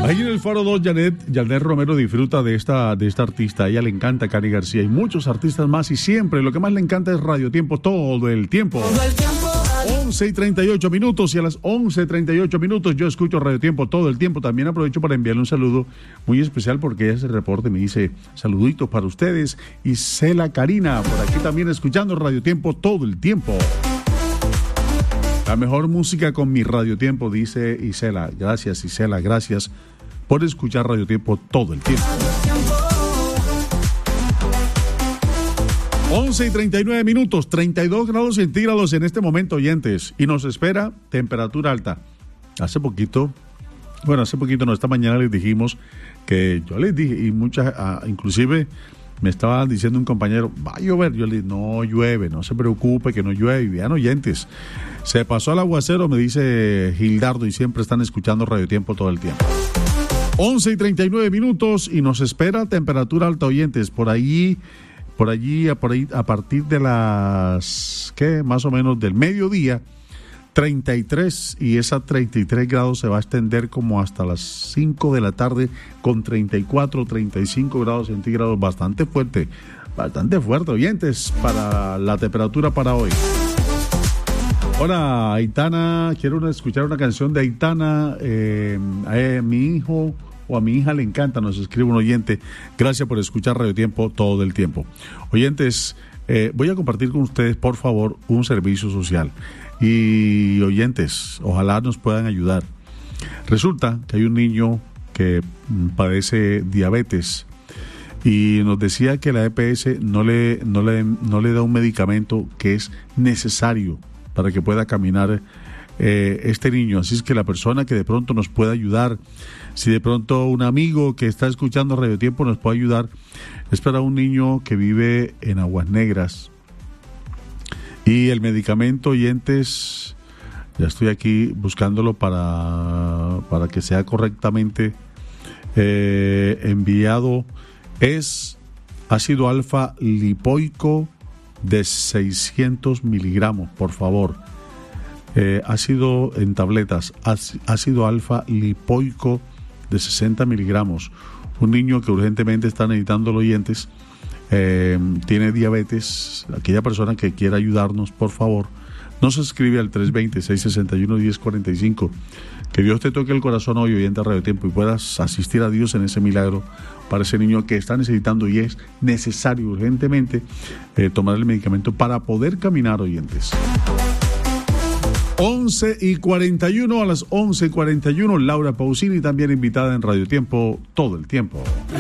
Ahí en el Faro 2, Janet Romero disfruta de esta artista. A ella le encanta Cani García y muchos artistas más, y siempre lo que más le encanta es Radio Tiempo todo el tiempo. 11:38 y a las 11:38 yo escucho Radio Tiempo todo el tiempo. También aprovecho para enviarle un saludo muy especial porque ella se reporta y me dice saluditos para ustedes. Isela Karina, por aquí también escuchando Radio Tiempo todo el tiempo. La mejor música con mi Radio Tiempo, dice Isela. Gracias, Isela, gracias por escuchar Radio Tiempo todo el tiempo. 11:39, 32 grados centígrados en este momento, oyentes, y nos espera temperatura alta. Hace poquito, no, esta mañana les dijimos que yo les dije, y muchas, inclusive me estaba diciendo un compañero, va a llover. Yo le dije, no llueve, no se preocupe que no llueve. Y vean, oyentes, se pasó al aguacero, me dice Gildardo, y siempre están escuchando Radio Tiempo todo el tiempo. 11:39 y nos espera temperatura alta, oyentes, por allí, a partir de las, más o menos del mediodía, 33, y esa 33 grados se va a extender como hasta las 5 de la tarde con 34, 35 grados centígrados, bastante fuerte, oyentes, para la temperatura para hoy. Hola, Aitana, quiero escuchar una canción de Aitana, a mi hijo o a mi hija le encanta, nos escribe un oyente. Gracias por escuchar Radio Tiempo todo el tiempo. Oyentes, voy a compartir con ustedes, por favor, un servicio social. Y oyentes, ojalá nos puedan ayudar. Resulta que hay un niño que padece diabetes y nos decía que la EPS no le da un medicamento que es necesario para que pueda caminar este niño. Así es que la persona que de pronto nos pueda ayudar, si de pronto un amigo que está escuchando Radio Tiempo nos puede ayudar, es para un niño que vive en Aguas Negras. Y el medicamento, oyentes, ya estoy aquí buscándolo para que sea correctamente enviado, es ácido alfa lipoico de 600 miligramos, por favor. Ácido en tabletas, ácido alfa lipoico de 60 miligramos. Un niño que urgentemente está necesitando, los oyentes, tiene diabetes. Aquella persona que quiera ayudarnos, por favor, nos escribe al 320-661-1045. Que Dios te toque el corazón hoy, oyente a Radio Tiempo, y puedas asistir a Dios en ese milagro para ese niño que está necesitando, y es necesario urgentemente tomar el medicamento para poder caminar, oyentes. 11:41, a las 11:41, Laura Pausini también invitada en Radio Tiempo todo el tiempo.